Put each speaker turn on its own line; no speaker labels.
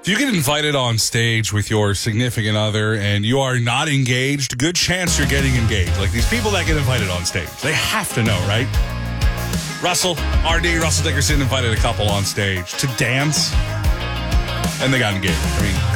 If you get invited on stage with your significant other and you are not engaged, good chance you're getting engaged. Like these people that get invited on stage, they have to know, right? Russell Dickerson invited a couple on stage to dance, and they got engaged. I mean,